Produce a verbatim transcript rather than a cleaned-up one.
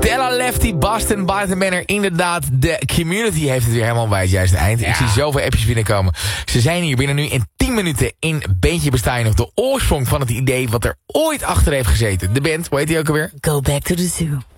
Stella Lefty, Boston, Boston Manor. Inderdaad, de community heeft het weer helemaal bij het juiste eind. Ja. Ik zie zoveel appjes binnenkomen. Ze zijn hier binnen nu in tien minuten in Beentje Bestaan je nog. De oorsprong van het idee wat er ooit achter heeft gezeten. De band, hoe heet die ook alweer? Go Back to the Zoo.